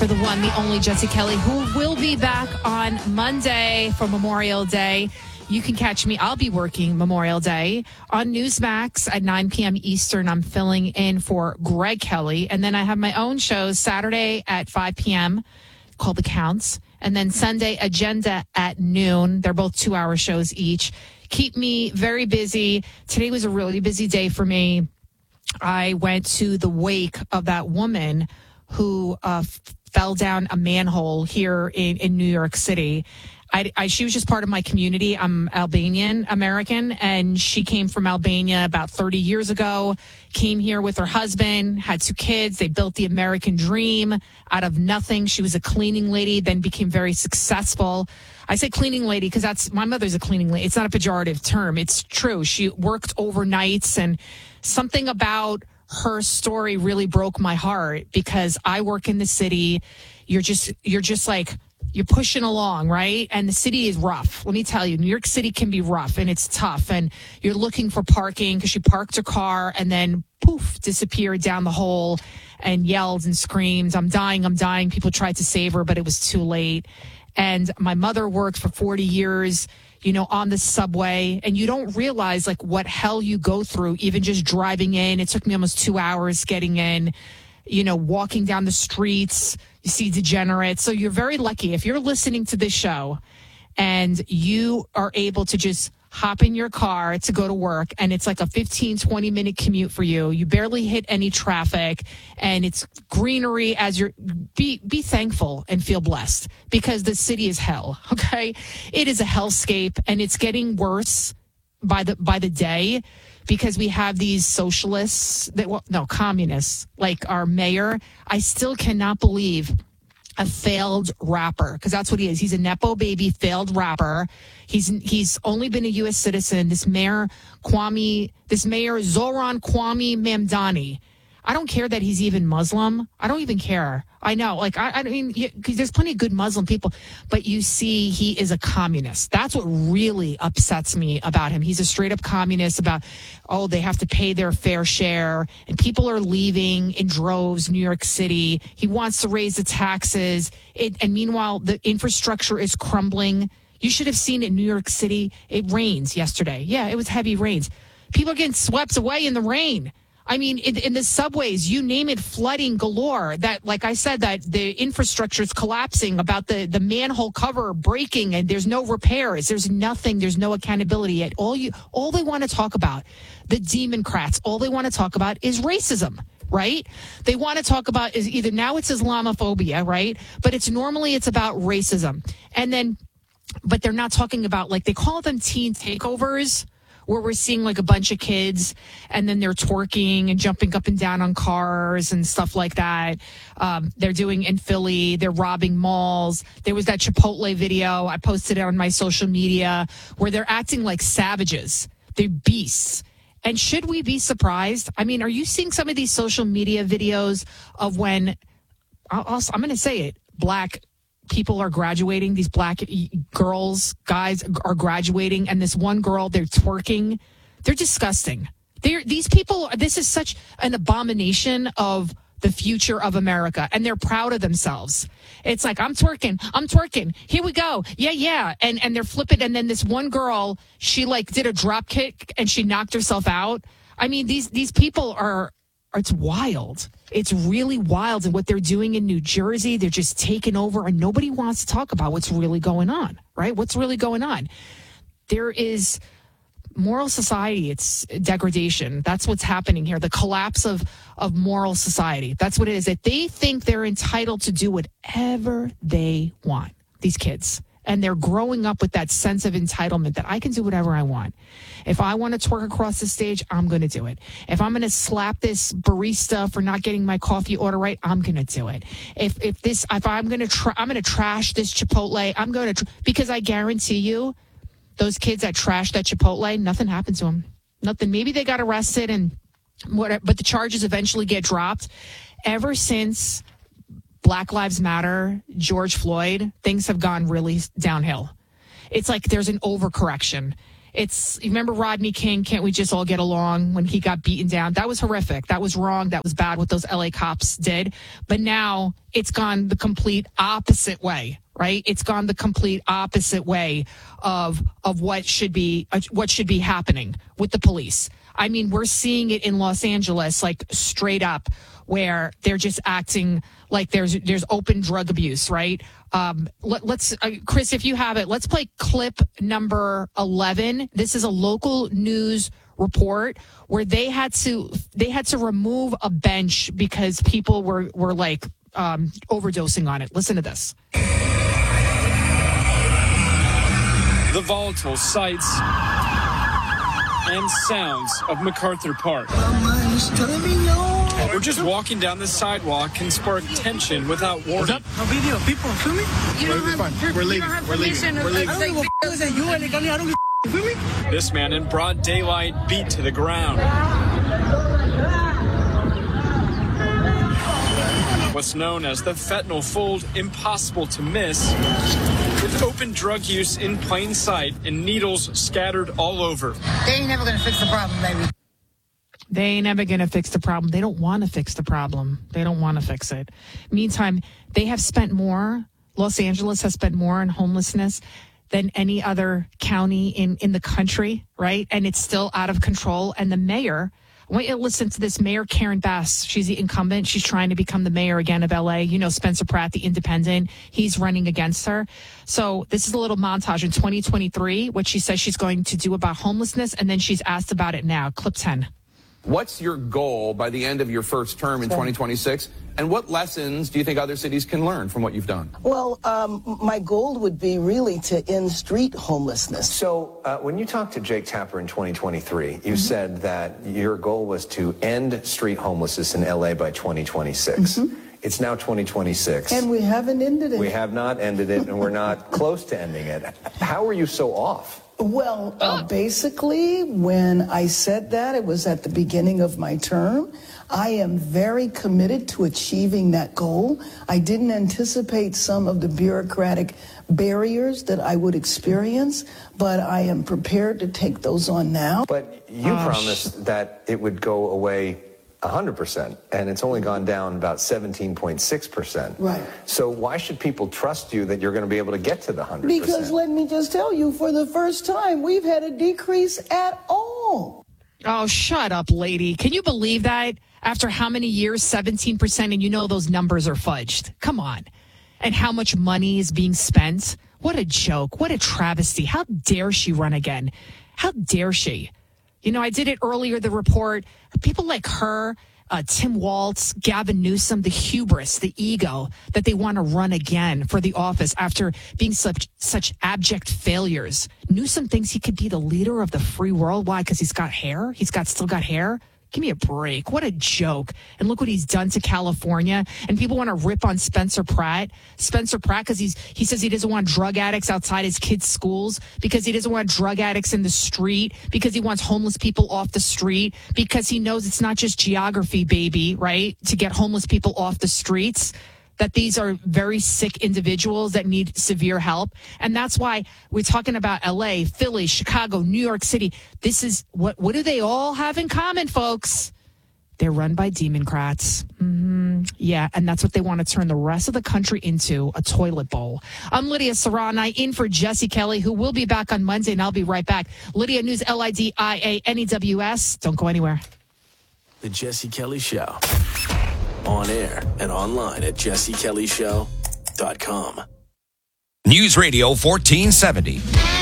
For the one, the only Jesse Kelly, who will be back on Monday for Memorial Day. You can catch me. I'll be working Memorial Day on Newsmax at 9 p.m. Eastern. I'm filling in for Greg Kelly. And then I have my own shows Saturday at 5 p.m. called The Counts. And then Sunday, Agenda at noon. They're both 2-hour shows each. Keep me very busy. Today was a really busy day for me. I went to the wake of that woman who fell down a manhole here in New York City. She was just part of my community. I'm Albanian American, and she came from Albania about 30 years ago, came here with her husband, had 2 kids. They built the American dream out of nothing. She was a cleaning lady, then became very successful. I say cleaning lady because my mother's a cleaning lady. It's not a pejorative term. It's true. She worked overnights, and something about her story really broke my heart because I work in the city. You're just like, you're pushing along, right? And the city is rough. Let me tell you, New York City can be rough and it's tough. And you're looking for parking because she parked her car and then poof, disappeared down the hole and yelled and screamed, I'm dying, I'm dying. People tried to save her, but it was too late. And my mother worked for 40 years, on the subway, and you don't realize like what hell you go through, even just driving in. It took me almost 2 hours getting in, walking down the streets. You see degenerates. So you're very lucky if you're listening to this show and you are able to just hop in your car to go to work, and it's like a 15, 20-minute commute for you. You barely hit any traffic, and it's greenery as you're be thankful and feel blessed because the city is hell, okay? It is a hellscape, and it's getting worse by the day because we have these socialists, communists, like our mayor. I still cannot believe a failed rapper, because that's what he is. He's a Nepo baby, failed rapper. He's only been a U.S. citizen. This mayor Zoran Kwame Mamdani. I don't care that he's even Muslim. I don't even care. I know, I mean, because there's plenty of good Muslim people, but you see, he is a communist. That's what really upsets me about him. He's a straight up communist about, they have to pay their fair share, and people are leaving in droves, New York City. He wants to raise the taxes, and meanwhile, the infrastructure is crumbling. You should have seen it in New York City. It rains yesterday. Yeah, it was heavy rains. People are getting swept away in the rain. I mean, in the subways, you name it, flooding galore. That, like I said, that the infrastructure is collapsing, about the manhole cover breaking, and there's no repairs. There's nothing. There's no accountability yet. All they want to talk about, the Democrats, all they want to talk about is racism, right? They want to talk about is either now it's Islamophobia, right? But it's about racism. And then, but they're not talking about, like, they call them teen takeovers, where we're seeing like a bunch of kids and then they're twerking and jumping up and down on cars and stuff like that. They're doing in Philly, they're robbing malls. There was that Chipotle video. I posted it on my social media where they're acting like savages. They're beasts. And should we be surprised? I mean, are you seeing some of these social media videos of when, I'm going to say it, black people are graduating, these black girls, guys are graduating, and this one girl, they're twerking. They're disgusting. These people, this is such an abomination of the future of America, and they're proud of themselves. It's like, I'm twerking. Here we go. Yeah. And they're flipping, and then this one girl, she like did a drop kick and she knocked herself out. I mean, these people it's wild. It's really wild. And what they're doing in New Jersey, they're just taking over, and nobody wants to talk about what's really going on, right? What's really going on? There is moral society. It's degradation. That's what's happening here. The collapse of moral society. That's what it is. That they think they're entitled to do whatever they want, these kids. And they're growing up with that sense of entitlement that I can do whatever I want. If I want to twerk across the stage, I'm going to do it. If I'm going to slap this barista for not getting my coffee order right, I'm going to do it. If I'm going to trash this Chipotle, I'm going to, because I guarantee you, those kids that trash that Chipotle, nothing happened to them. Nothing. Maybe they got arrested and whatever, but the charges eventually get dropped. Ever since Black Lives Matter, George Floyd, things have gone really downhill. It's like there's an overcorrection. You remember Rodney King, Can't We Just All Get Along, when he got beaten down? That was horrific. That was wrong. That was bad what those LA cops did. But now it's gone the complete opposite way, right? It's gone the complete opposite way of what should be happening with the police. I mean, we're seeing it in Los Angeles, like straight up, where they're just acting like there's open drug abuse, right? Let's Chris, if you have it, let's play clip number 11. This is a local news report where they had to remove a bench because people were like overdosing on it. Listen to this. The volatile sights and sounds of MacArthur Park. We're just walking down the sidewalk can spark tension without warning. A video of people filming? We're leaving. This man in broad daylight beat to the ground. What's known as the fentanyl fold, impossible to miss, with open drug use in plain sight and needles scattered all over. They ain't never gonna fix the problem, baby. They ain't never going to fix the problem. They don't want to fix the problem. They don't want to fix it. Meantime, they have spent more, Los Angeles has spent more on homelessness than any other county in the country, right? And it's still out of control. And the mayor, I want you to listen to this, Mayor Karen Bass. She's the incumbent. She's trying to become the mayor again of LA. You know, Spencer Pratt, the independent, he's running against her. So this is a little montage in 2023, what she says she's going to do about homelessness. And then she's asked about it now. Clip 10. What's your goal by the end of your first term in 2026? And what lessons do you think other cities can learn from what you've done? Well, my goal would be really to end street homelessness. So when you talked to Jake Tapper in 2023, you said that your goal was to end street homelessness in LA by 2026. It's now 2026. And we haven't ended it. We have not ended it, and we're not close to ending it. How are you so off? Well, basically, when I said that, it was at the beginning of my term. I am very committed to achieving that goal. I didn't anticipate some of the bureaucratic barriers that I would experience, but I am prepared to take those on now. But you promised that it would go away 100%, and it's only gone down about 17.6%. Right. So why should people trust you that you're going to be able to get to the 100%? Because let me just tell you, for the first time, we've had a decrease at all. Oh, shut up, lady. Can you believe that? After how many years? 17%, and you know those numbers are fudged. Come on. And how much money is being spent? What a joke. What a travesty. How dare she run again? How dare she? You know, I did it earlier, the report. People like her, Tim Walz, Gavin Newsom, the hubris, the ego that they want to run again for the office after being such abject failures. Newsom thinks he could be the leader of the free world. Why? Because he's got hair? He's still got hair? Give me a break. What a joke. And look what he's done to California. And people want to rip on Spencer Pratt. Spencer Pratt, because he says he doesn't want drug addicts outside his kids' schools, because he doesn't want drug addicts in the street, because he wants homeless people off the street, because he knows it's not just geography, baby, right? To get homeless people off the streets. That these are very sick individuals that need severe help. And that's why we're talking about LA, Philly, Chicago, New York City. This is what do they all have in common, folks? They're run by Democrats. Yeah, and that's what they want to turn the rest of the country into, a toilet bowl. I'm Lydia Serrani, in for Jesse Kelly, who will be back on Monday, and I'll be right back. Lydia News, LIDIANEWS. Don't go anywhere. The Jesse Kelly Show. On air and online at jessekellyshow.com. News Radio 1470.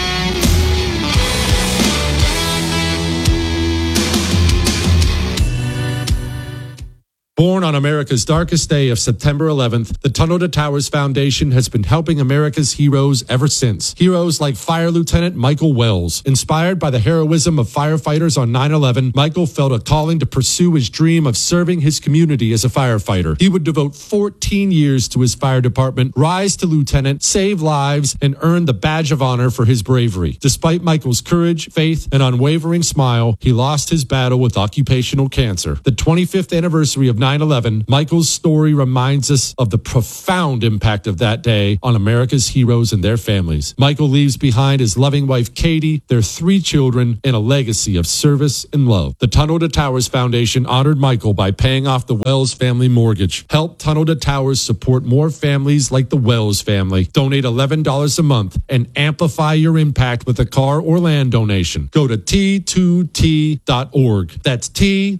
Born on America's darkest day of September 11th, the Tunnel to Towers Foundation has been helping America's heroes ever since. Heroes like Fire Lieutenant Michael Wells. Inspired by the heroism of firefighters on 9/11, Michael felt a calling to pursue his dream of serving his community as a firefighter. He would devote 14 years to his fire department, rise to lieutenant, save lives, and earn the badge of honor for his bravery. Despite Michael's courage, faith, and unwavering smile, he lost his battle with occupational cancer. The 25th anniversary of 9/11, Michael's story reminds us of the profound impact of that day on America's heroes and their families. Michael leaves behind his loving wife, Katie, their 3 children, and a legacy of service and love. The Tunnel to Towers Foundation honored Michael by paying off the Wells family mortgage. Help Tunnel to Towers support more families like the Wells family. Donate $11 a month and amplify your impact with a car or land donation. Go to T2T.org. That's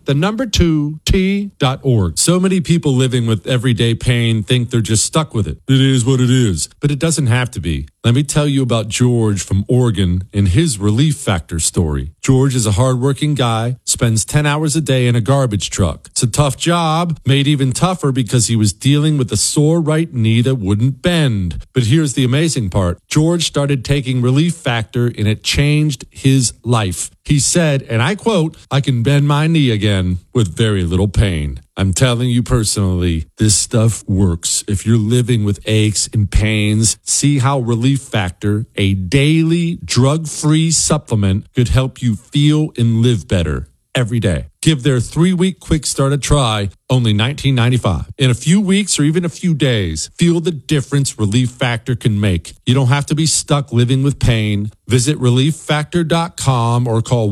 T2T.org. So many people living with everyday pain think they're just stuck with it. It is what it is. But it doesn't have to be. Let me tell you about George from Oregon and his Relief Factor story. George is a hardworking guy, spends 10 hours a day in a garbage truck. It's a tough job, made even tougher because he was dealing with a sore right knee that wouldn't bend. But here's the amazing part. George started taking Relief Factor and it changed his life. He said, and I quote, "I can bend my knee again with very little pain." I'm telling you personally, this stuff works. If you're living with aches and pains, see how Relief Factor, a daily drug-free supplement, could help you feel and live better every day. Give their 3-week quick start a try, only $19.95. In a few weeks or even a few days, feel the difference Relief Factor can make. You don't have to be stuck living with pain. Visit ReliefFactor.com or call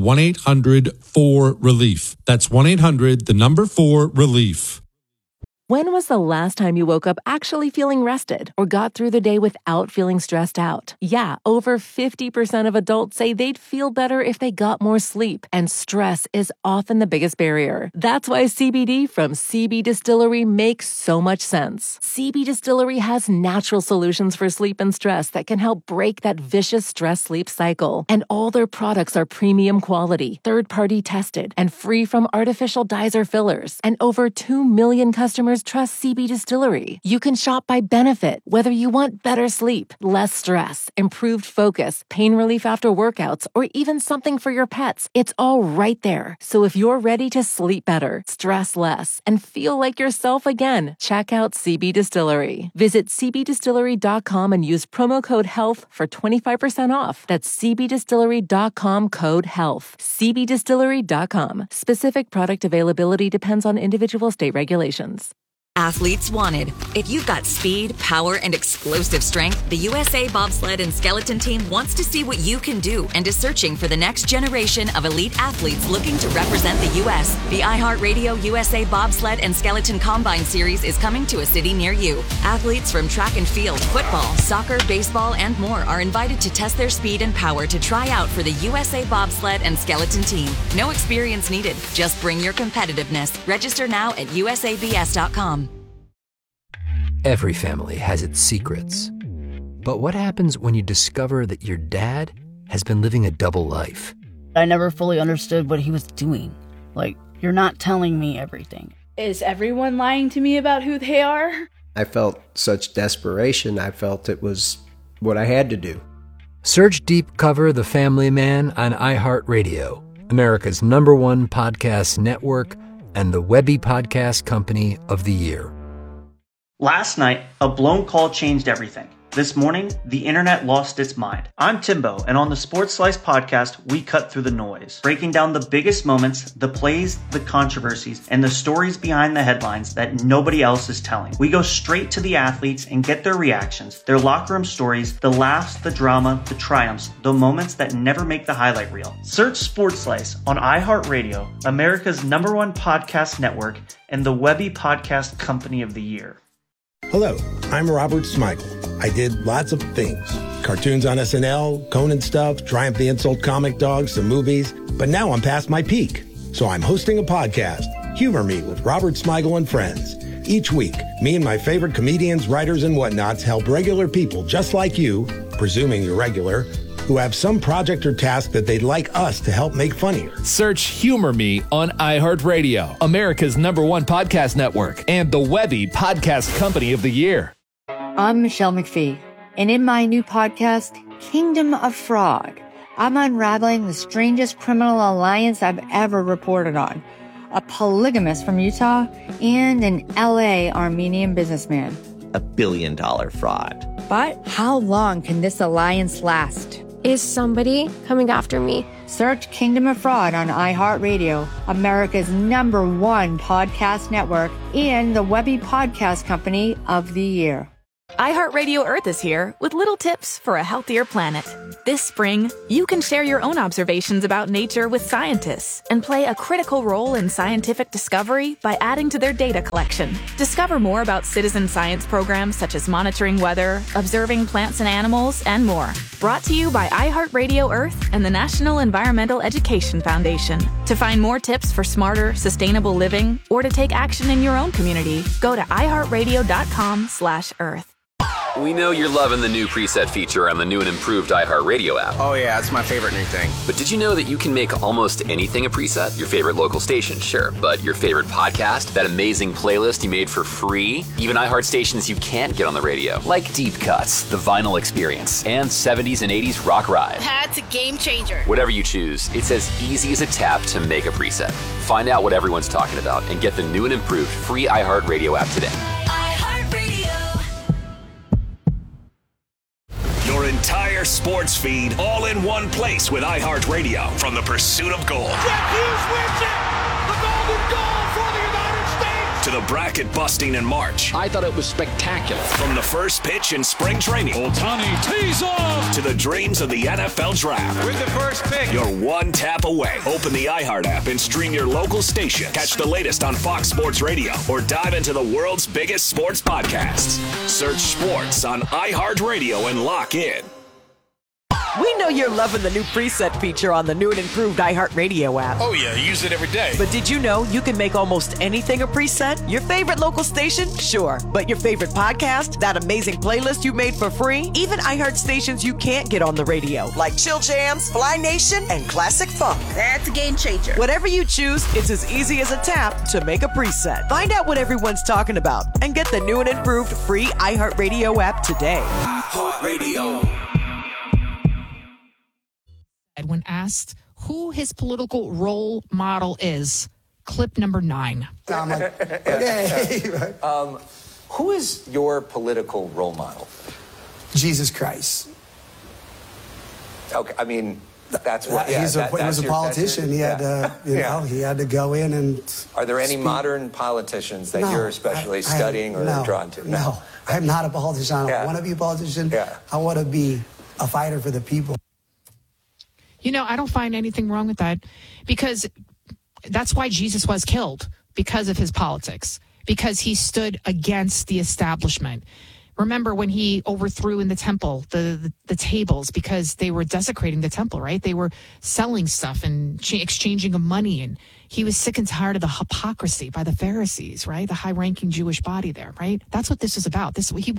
1-800-4RELIEF. That's 1-800-4RELIEF. When was the last time you woke up actually feeling rested or got through the day without feeling stressed out? Yeah, over 50% of adults say they'd feel better if they got more sleep, and stress is often the biggest barrier. That's why CBD from CB Distillery makes so much sense. CB Distillery has natural solutions for sleep and stress that can help break that vicious stress-sleep cycle. And all their products are premium quality, third-party tested, and free from artificial dyes or fillers. And over 2 million customers trust CB Distillery. You can shop by benefit, whether you want better sleep, less stress, improved focus, pain relief after workouts, or even something for your pets. It's all right there. So if you're ready to sleep better, stress less, and feel like yourself again, check out CB Distillery. Visit cbdistillery.com and use promo code HEALTH for 25% off. That's cbdistillery.com, code HEALTH. cbdistillery.com. Specific product availability depends on individual state regulations. Athletes wanted. If you've got speed, power, and explosive strength, the USA Bobsled and Skeleton Team wants to see what you can do and is searching for the next generation of elite athletes looking to represent the U.S. The iHeartRadio USA Bobsled and Skeleton Combine Series is coming to a city near you. Athletes from track and field, football, soccer, baseball, and more are invited to test their speed and power to try out for the USA Bobsled and Skeleton Team. No experience needed. Just bring your competitiveness. Register now at usabs.com. Every family has its secrets. But what happens when you discover that your dad has been living a double life? I never fully understood what he was doing. Like, you're not telling me everything. Is everyone lying to me about who they are? I felt such desperation. I felt it was what I had to do. Search Deep Cover The Family Man on iHeartRadio, America's #1 podcast network, and the Webby Podcast Company of the Year. Last night, a blown call changed everything. This morning, the internet lost its mind. I'm Timbo, and on the Sports Slice podcast, we cut through the noise, breaking down the biggest moments, the plays, the controversies, and the stories behind the headlines that nobody else is telling. We go straight to the athletes and get their reactions, their locker room stories, the laughs, the drama, the triumphs, the moments that never make the highlight reel. Search Sports Slice on iHeartRadio, America's #1 podcast network, and the Webby Podcast Company of the Year. Hello, I'm Robert Smigel. I did lots of things. Cartoons on SNL, Conan stuff, Triumph the Insult Comic Dog, some movies. But now I'm past my peak. So I'm hosting a podcast, Humor Me with Robert Smigel and Friends. Each week, me and my favorite comedians, writers, and whatnots help regular people just like you, presuming you're regular, who have some project or task that they'd like us to help make funnier. Search Humor Me on iHeartRadio, America's #1 podcast network, and the Webby Podcast Company of the Year. I'm Michelle McPhee, and in my new podcast, Kingdom of Frog, I'm unraveling the strangest criminal alliance I've ever reported on. A polygamist from Utah and an LA Armenian businessman. $1 billion fraud. But how long can this alliance last? Is somebody coming after me? Search Kingdom of Fraud on iHeartRadio, America's #1 podcast network, and the Webby Podcast Company of the Year. iHeartRadio Earth is here with little tips for a healthier planet. This spring, you can share your own observations about nature with scientists and play a critical role in scientific discovery by adding to their data collection. Discover more about citizen science programs such as monitoring weather, observing plants and animals, and more. Brought to you by iHeartRadio Earth and the National Environmental Education Foundation. To find more tips for smarter, sustainable living or to take action in your own community, go to iHeartRadio.com/Earth. We know you're loving the new preset feature on the new and improved iHeartRadio app. Oh yeah, it's my favorite new thing. But did you know that you can make almost anything a preset? Your favorite local station, sure. But your favorite podcast? That amazing playlist you made for free? Even iHeart stations you can't get on the radio. Like Deep Cuts, The Vinyl Experience, and 70s and 80s Rock Ride. That's a game changer. Whatever you choose, it's as easy as a tap to make a preset. Find out what everyone's talking about and get the new and improved free iHeartRadio app today. Your entire sports feed all in one place with iHeartRadio from the pursuit of gold. Jack Hughes wins it! The golden goal for the United States! To the bracket busting in March. I thought it was spectacular. From the first pitch in spring training. Ohtani tees off! To the dreams of the NFL Draft. With the first pick. You're one tap away. Open the iHeart app and stream your local station. Catch the latest on Fox Sports Radio or dive into the world's biggest sports podcasts. Search sports on iHeartRadio and lock in. We know you're loving the new preset feature on the new and improved iHeartRadio app. Oh yeah, I use it every day. But did you know you can make almost anything a preset? Your favorite local station? Sure. But your favorite podcast? That amazing playlist you made for free? Even iHeart stations you can't get on the radio, like Chill Jams, Fly Nation, and Classic Funk. That's a game changer. Whatever you choose, it's as easy as a tap to make a preset. Find out what everyone's talking about and get the new and improved free iHeartRadio app today. iHeartRadio. When asked who his political role model is, clip number 9. Who is your political role model? Jesus Christ. Okay, I mean, that's what. Yeah, he was a politician. He had to, he had to go in and. Are there any modern politicians that you're especially studying or drawn to? No, I'm not a politician. I don't want to be a politician. I want to be a fighter for the people. You know, I don't find anything wrong with that, because that's why Jesus was killed, because of his politics, because he stood against the establishment. Remember when he overthrew in the temple the tables because they were desecrating the temple, right? They were selling stuff and exchanging of money, and he was sick and tired of the hypocrisy by the Pharisees, right? The high-ranking Jewish body there, right? That's what this is about. He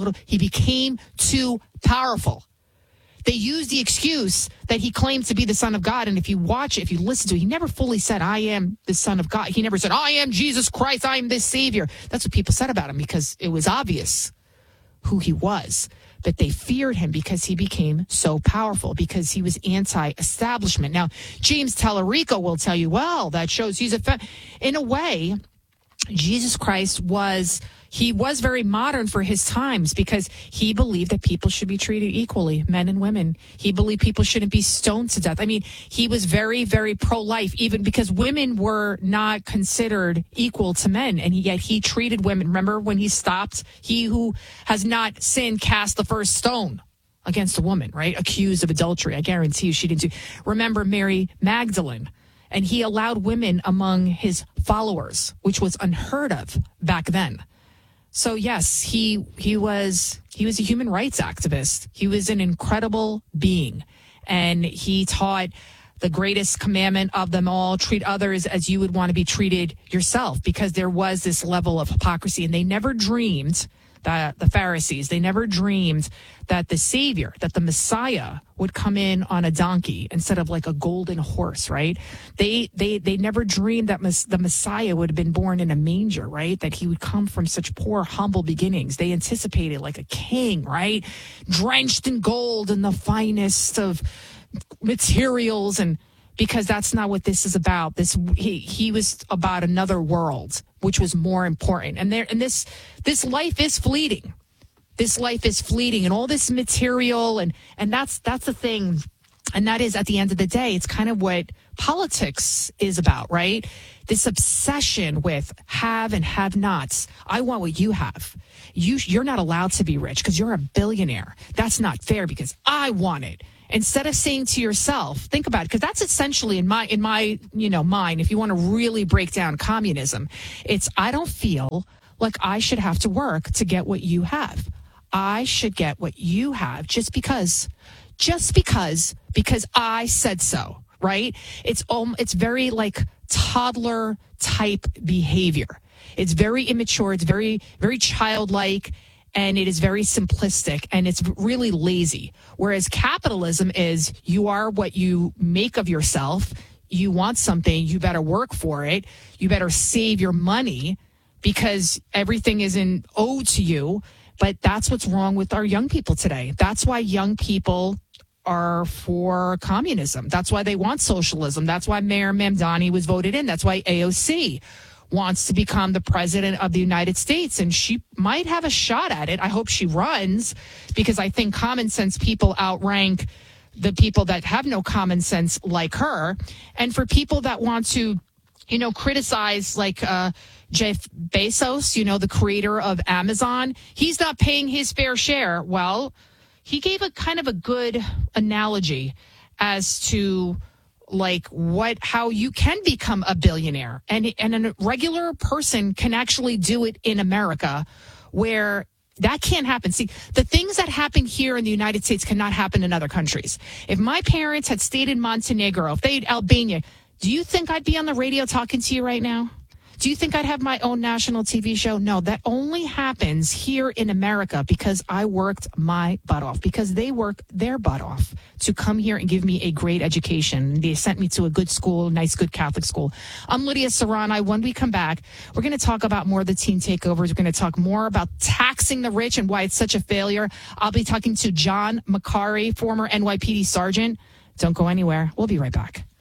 became too powerful. They used the excuse that he claimed to be the Son of God. And if you watch it, if you listen to it, he never fully said, I am the Son of God. He never said, I am Jesus Christ. I am this Savior. That's what people said about him, because it was obvious who he was. But they feared him because he became so powerful, because he was anti-establishment. Now, James Tallarico will tell you, well, that shows he's in a way, Jesus Christ was very modern for his times, because he believed that people should be treated equally, men and women. He believed people shouldn't be stoned to death. I mean, he was very, very pro-life, even because women were not considered equal to men. And yet he treated women. Remember when he stopped, he who has not sinned cast the first stone against a woman, right? Accused of adultery. I guarantee you she didn't do. Remember Mary Magdalene. And he allowed women among his followers, which was unheard of back then. So yes, he was a human rights activist. He was an incredible being, and he taught the greatest commandment of them all: treat others as you would want to be treated yourself, because there was this level of hypocrisy, and they never dreamed that the Pharisees, they never dreamed that the Savior, that the Messiah would come in on a donkey instead of like a golden horse, right? They never dreamed that the Messiah would have been born in a manger, right? That he would come from such poor, humble beginnings. They anticipated like a king, right? Drenched in gold and the finest of materials, and because that's not what this is about. He was about another world, which was more important. And this life is fleeting. This life is fleeting, and all this material, and that's the thing And that is, at the end of the day, it's kind of what politics is about, right? This obsession with have and have nots. I want what you have. You're not allowed to be rich because you're a billionaire. That's not fair because I want it. Instead of saying to yourself, think about it, because that's essentially in my mind, if you want to really break down communism, it's I don't feel like I should have to work to get what you have. I should get what you have just because I said so, right? It's very like toddler type behavior. It's very immature. It's very, very childlike. And it is very simplistic, and it's really lazy. Whereas capitalism is you are what you make of yourself. You want something, you better work for it. You better save your money because everything isn't owed to you. But that's what's wrong with our young people today. That's why young people are for communism. That's why they want socialism. That's why Mayor Mamdani was voted in. That's why AOC wants to become the president of the United States, and she might have a shot at it. I hope she runs, because I think common sense people outrank the people that have no common sense like her. And for people that want to, criticize like Jeff Bezos, the creator of Amazon, he's not paying his fair share. Well, he gave a kind of a good analogy as to how you can become a billionaire, and a regular person can actually do it in America, where that can't happen. See, the things that happen here in the United States cannot happen in other countries. If my parents had stayed in Montenegro, if they had Albania, do you think I'd be on the radio talking to you right now? Do you think I'd have my own national TV show? No, that only happens here in America because I worked my butt off, because they work their butt off to come here and give me a great education. They sent me to a good school, nice, good Catholic school. I'm Lydia Serrani. When we come back, we're going to talk about more of the teen takeovers. We're going to talk more about taxing the rich and why it's such a failure. I'll be talking to John Macari, former NYPD sergeant. Don't go anywhere. We'll be right back.